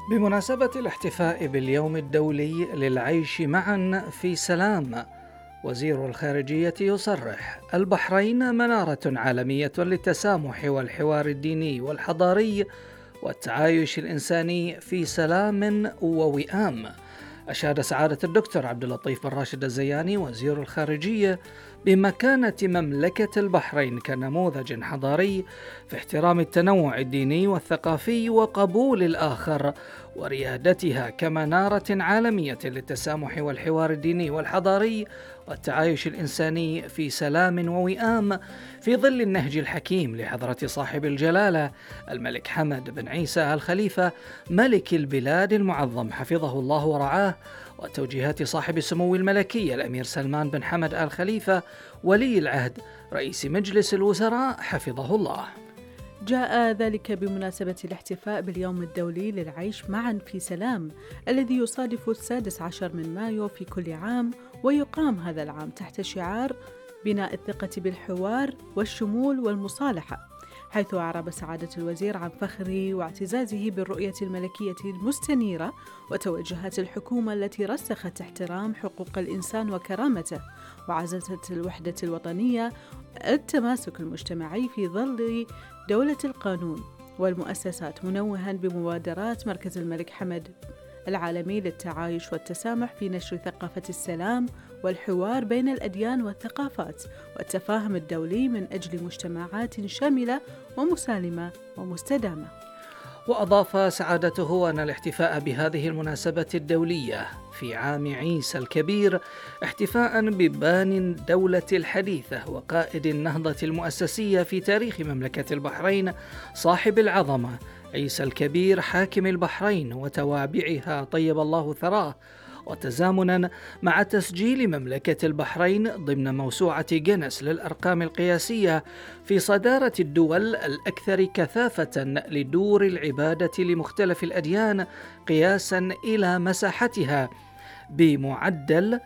بمناسبة الاحتفاء باليوم الدولي للعيش معا في سلام، وزير الخارجية يصرح: البحرين منارة عالمية للتسامح والحوار الديني والحضاري والتعايش الإنساني في سلام ووئام. أشاد سعادة الدكتور عبد اللطيف بن راشد الزياني وزير الخارجية بمكانة مملكة البحرين كنموذج حضاري في احترام التنوع الديني والثقافي وقبول الآخر، وريادتها كمنارة عالمية للتسامح والحوار الديني والحضاري والتعايش الإنساني في سلام ووئام، في ظل النهج الحكيم لحضرة صاحب الجلالة الملك حمد بن عيسى الخليفة ملك البلاد المعظم حفظه الله ورعاه، وتوجيهات صاحب السمو الملكي الأمير سلمان بن حمد الخليفة ولي العهد رئيس مجلس الوزراء حفظه الله. جاء ذلك بمناسبة الاحتفاء باليوم الدولي للعيش معا في سلام الذي يصادف 16 من مايو في كل عام، ويقام هذا العام تحت شعار بناء الثقة بالحوار والشمول والمصالحة، حيث أعرب سعادة الوزير عن فخره واعتزازه بالرؤية الملكية المستنيرة وتوجهات الحكومة التي رسخت احترام حقوق الإنسان وكرامته، وعززت الوحدة الوطنية، التماسك المجتمعي في ظل دولة القانون والمؤسسات، منوها بمبادرات مركز الملك حمد العالمي للتعايش والتسامح في نشر ثقافة السلام والحوار بين الأديان والثقافات والتفاهم الدولي من أجل مجتمعات شاملة ومسالمة ومستدامة. وأضاف سعادته أن الاحتفاء بهذه المناسبة الدولية في عام عيسى الكبير احتفاء ببان الدولة الحديثة وقائد النهضة المؤسسية في تاريخ مملكة البحرين صاحب العظمة عيسى الكبير حاكم البحرين وتوابعها طيب الله ثراه، وتزامنا مع تسجيل مملكة البحرين ضمن موسوعة جينيس للأرقام القياسية في صدارة الدول الأكثر كثافة لدور العبادة لمختلف الأديان قياسا إلى مساحتها بمعدل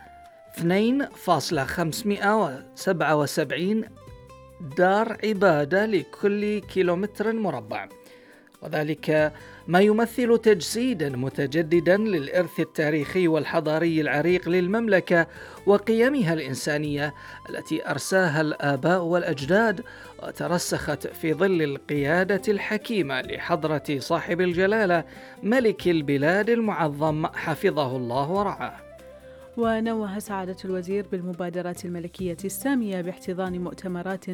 2.577 دار عبادة لكل كيلومتر مربع، وذلك ما يمثل تجسيدا متجددا للإرث التاريخي والحضاري العريق للمملكة وقيمها الإنسانية التي أرساها الآباء والأجداد، وترسخت في ظل القيادة الحكيمة لحضرة صاحب الجلالة ملك البلاد المعظم حفظه الله ورعاه. ونوه سعادة الوزير بالمبادرات الملكية السامية باحتضان مؤتمرات